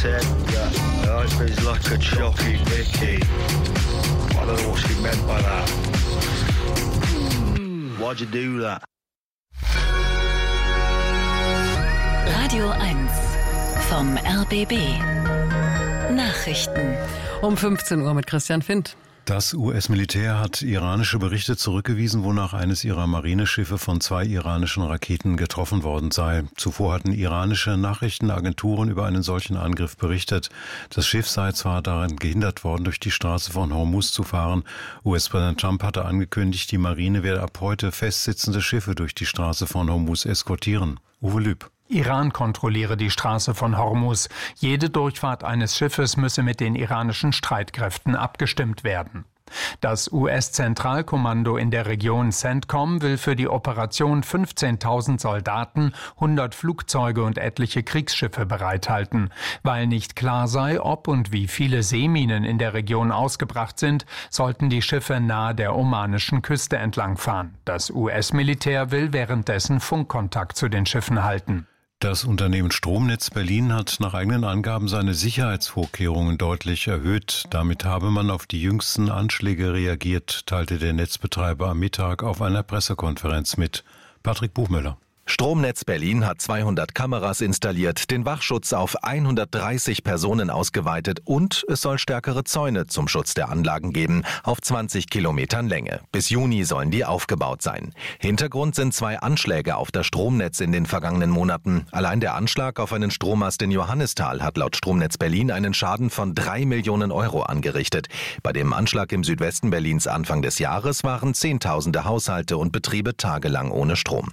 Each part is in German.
said that her husband's like a jockey Mickey. I don't know what she meant by that. Why'd you do that? Radio 1 vom RBB. Nachrichten. Um 15 Uhr mit Christian Findt. Das US-Militär hat iranische Berichte zurückgewiesen, wonach eines ihrer Marineschiffe von 2 iranischen Raketen getroffen worden sei. Zuvor hatten iranische Nachrichtenagenturen über einen solchen Angriff berichtet. Das Schiff sei zwar daran gehindert worden, durch die Straße von Hormuz zu fahren. US-Präsident Trump hatte angekündigt, die Marine werde ab heute festsitzende Schiffe durch die Straße von Hormuz eskortieren. Uwe Lüb. Iran kontrolliere die Straße von Hormuz. Jede Durchfahrt eines Schiffes müsse mit den iranischen Streitkräften abgestimmt werden. Das US-Zentralkommando in der Region CENTCOM will für die Operation 15.000 Soldaten, 100 Flugzeuge und etliche Kriegsschiffe bereithalten. Weil nicht klar sei, ob und wie viele Seeminen in der Region ausgebracht sind, sollten die Schiffe nahe der omanischen Küste entlangfahren. Das US-Militär will währenddessen Funkkontakt zu den Schiffen halten. Das Unternehmen Stromnetz Berlin hat nach eigenen Angaben seine Sicherheitsvorkehrungen deutlich erhöht. Damit habe man auf die jüngsten Anschläge reagiert, teilte der Netzbetreiber am Mittag auf einer Pressekonferenz mit. Patrick Buchmüller. Stromnetz Berlin hat 200 Kameras installiert, den Wachschutz auf 130 Personen ausgeweitet und es soll stärkere Zäune zum Schutz der Anlagen geben, auf 20 Kilometern Länge. Bis Juni sollen die aufgebaut sein. Hintergrund sind 2 Anschläge auf das Stromnetz in den vergangenen Monaten. Allein der Anschlag auf einen Strommast in Johannisthal hat laut Stromnetz Berlin einen Schaden von 3 Millionen Euro angerichtet. Bei dem Anschlag im Südwesten Berlins Anfang des Jahres waren Zehntausende Haushalte und Betriebe tagelang ohne Strom.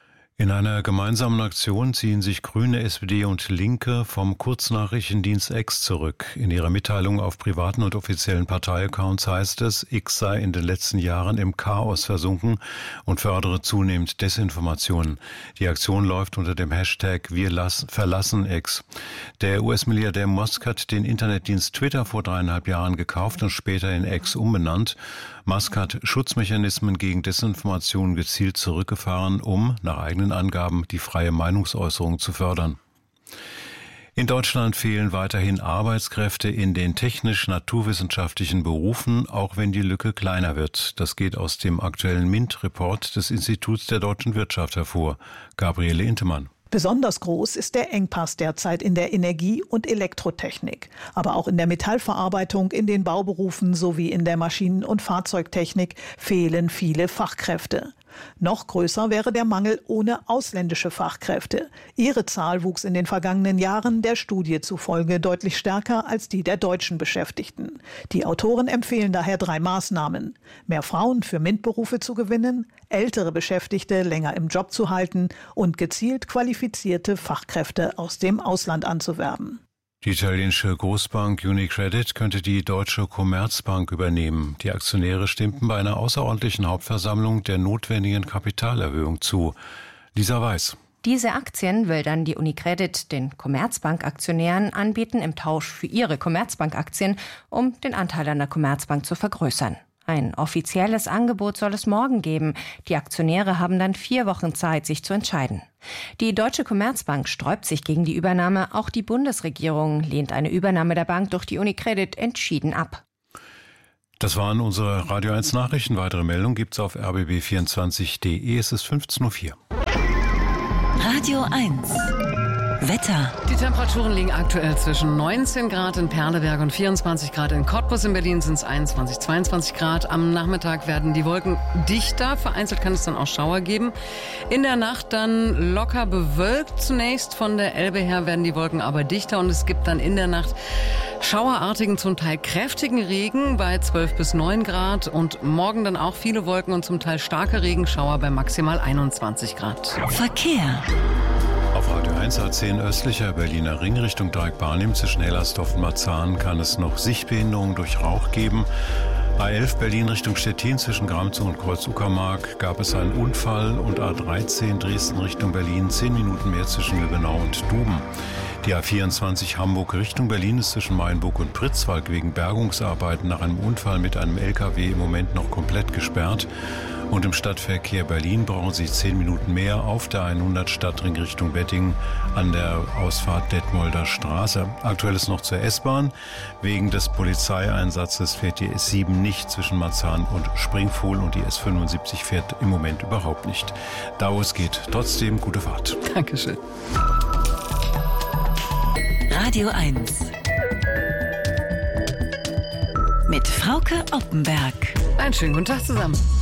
In einer gemeinsamen Aktion ziehen sich Grüne, SPD und Linke vom Kurznachrichtendienst X zurück. In ihrer Mitteilung auf privaten und offiziellen Parteiaccounts heißt es, X sei in den letzten Jahren im Chaos versunken und fördere zunehmend Desinformationen. Die Aktion läuft unter dem Hashtag Wir verlassen X. Der US-Milliardär Musk hat den Internetdienst Twitter vor 3,5 Jahren gekauft und später in X umbenannt. Musk hat Schutzmechanismen gegen Desinformation gezielt zurückgefahren, um, nach eigenen Angaben, die freie Meinungsäußerung zu fördern. In Deutschland fehlen weiterhin Arbeitskräfte in den technisch-naturwissenschaftlichen Berufen, auch wenn die Lücke kleiner wird. Das geht aus dem aktuellen MINT-Report des Instituts der deutschen Wirtschaft hervor. Gabriele Intemann. Besonders groß ist der Engpass derzeit in der Energie- und Elektrotechnik, aber auch in der Metallverarbeitung, in den Bauberufen sowie in der Maschinen- und Fahrzeugtechnik fehlen viele Fachkräfte. Noch größer wäre der Mangel ohne ausländische Fachkräfte. Ihre Zahl wuchs in den vergangenen Jahren der Studie zufolge deutlich stärker als die der deutschen Beschäftigten. Die Autoren empfehlen daher 3 Maßnahmen: mehr Frauen für MINT-Berufe zu gewinnen, ältere Beschäftigte länger im Job zu halten und gezielt qualifizierte Fachkräfte aus dem Ausland anzuwerben. Die italienische Großbank UniCredit könnte die deutsche Commerzbank übernehmen. Die Aktionäre stimmten bei einer außerordentlichen Hauptversammlung der notwendigen Kapitalerhöhung zu. Lisa Weiß. Diese Aktien will dann die UniCredit den Commerzbank-Aktionären anbieten im Tausch für ihre Commerzbank-Aktien, um den Anteil an der Commerzbank zu vergrößern. Ein offizielles Angebot soll es morgen geben. Die Aktionäre haben dann 4 Wochen Zeit, sich zu entscheiden. Die Deutsche Commerzbank sträubt sich gegen die Übernahme. Auch die Bundesregierung lehnt eine Übernahme der Bank durch die UniCredit entschieden ab. Das waren unsere Radio 1 Nachrichten. Weitere Meldungen gibt's auf rbb24.de. Es ist 15:04 Uhr. Radio 1 Wetter. Die Temperaturen liegen aktuell zwischen 19 Grad in Perleberg und 24 Grad in Cottbus. In Berlin sind es 21, 22 Grad. Am Nachmittag werden die Wolken dichter. Vereinzelt kann es dann auch Schauer geben. In der Nacht dann locker bewölkt zunächst. Von der Elbe her werden die Wolken aber dichter. Und es gibt dann in der Nacht schauerartigen, zum Teil kräftigen Regen bei 12 bis 9 Grad. Und morgen dann auch viele Wolken und zum Teil starke Regenschauer bei maximal 21 Grad. Verkehr. Auf Radio 1 A10 östlicher Berliner Ring Richtung Dreieck-Barnim zwischen Hellersdorf und Marzahn kann es noch Sichtbehinderungen durch Rauch geben. A11 Berlin Richtung Stettin zwischen Gramzow und Kreuz-Uckermark gab es einen Unfall und A13 Dresden Richtung Berlin 10 Minuten mehr zwischen Lübbenau und Duben. Die A24 Hamburg Richtung Berlin ist zwischen Mayenburg und Pritzwalk wegen Bergungsarbeiten nach einem Unfall mit einem LKW im Moment noch komplett gesperrt. Und im Stadtverkehr Berlin brauchen Sie 10 Minuten mehr auf der 100 Stadtring Richtung Wedding an der Ausfahrt Detmolder Straße. Aktuell ist noch zur S-Bahn. Wegen des Polizeieinsatzes fährt die S7 nicht zwischen Marzahn und Springfuhl und die S75 fährt im Moment überhaupt nicht. Da wo es geht, trotzdem gute Fahrt. Dankeschön. Radio 1 mit Frauke Oppenberg. Einen schönen guten Tag zusammen.